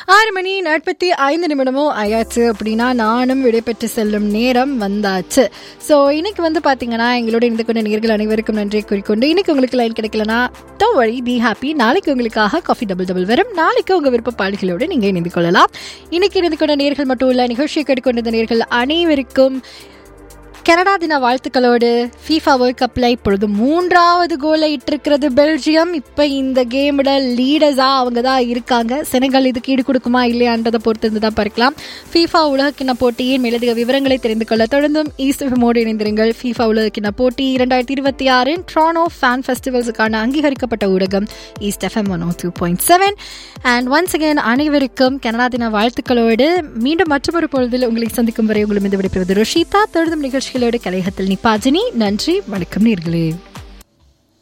6:45 ஆயாச்சு. அப்படின்னா நானும் விடைபெற்று செல்லும் நேரம் வந்தாச்சு. ஸோ இன்னைக்கு பார்த்தீங்கன்னா எங்களோட இருந்து கொண்ட நேர்கள் அனைவருக்கும் நன்றியை கூறிக்கொண்டு, இன்னைக்கு உங்களுக்கு லைன் கிடைக்கலனா டோன்ட் வரி, பி ஹாப்பி. நாளைக்கு உங்களுக்காக காஃபி டபுள் டபுள் வரும். நாளைக்கு உங்கள் விருப்ப பாடல்களோடு நீங்கள் இணைந்து கொள்ளலாம். இன்னைக்கு இணைந்து கொண்ட நேர்கள் மட்டும் இல்லை, நிகழ்ச்சியை கேட்டுக்கொண்டிருந்த நேர்கள் அனைவருக்கும் கனடா தின வாழ்த்துக்களோடு. FIFA வேர்ல்ட் கப்பில் இப்பொழுது 3வது கோலை இட்டிருக்கிறது பெல்ஜியம். இப்போ இந்த கேமோட லீடர்ஸாக அவங்க தான் இருக்காங்க. செனகல் இதுக்கு ஈடு கொடுக்குமா இல்லையான்றதை பொறுத்து இருந்து தான் பார்க்கலாம். FIFA உலகக்கிண போட்டியின் மேலதிக விவரங்களை தெரிந்து கொள்ள தொடர்ந்தும் ஈஸ்ட் எஃப்எம்மோடு இணைந்திருங்கள். FIFA உலகக்கிண போட்டி 2026 ட்ரானோ ஃபேன் ஃபெஸ்டிவல்ஸுக்கான அங்கீகரிக்கப்பட்ட ஊடகம் east FM 102.7. And once again அனைவருக்கும் கனடா தின வாழ்த்துக்களோடு. மீண்டும் மற்றொரு பொழுதில் உங்களை சந்திக்கும் வரை உங்களும் இந்த விடைபெறுவது ரோஷிதா. தொடர்ந்தும் நிகழ்ச்சிகளோடு கலையகத்தில் நிப்பாஜினி. நன்றி, வணக்கம் நேர்களே.